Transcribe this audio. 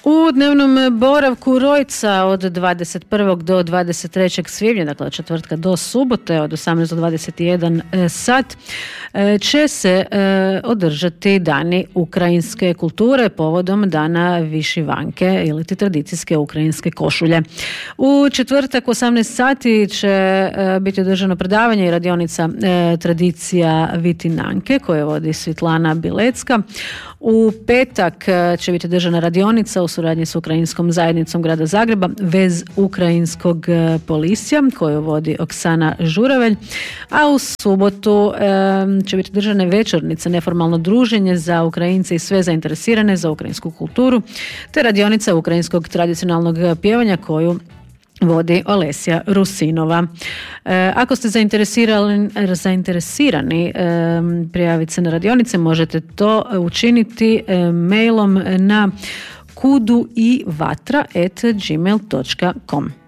U dnevnom boravku Rojca od 21. do 23. svibnja, dakle od četvrtka do subote od 18 do 21 sat, će se održati dani ukrajinske kulture povodom dana Višivanke ili tradicijske ukrajinske košulje. U četvrtak u 18 sati će biti održano predavanje i radionica tradicija Vitinanke koje vodi Svitlana Bilecka. U petak će biti održana radionica u suradnji s Ukrajinskom zajednicom Grada Zagreba vez ukrajinskog polisija koju vodi Oksana Žuravelj, a u subotu će biti održane večernice, neformalno druženje za Ukrajince i sve zainteresirane za ukrajinsku kulturu, te radionica ukrajinskog tradicionalnog pjevanja koju vodi Olesja Rusinova. Ako ste zainteresirani prijaviti se na radionice, možete to učiniti mailom na kuduivatra@gmail.com.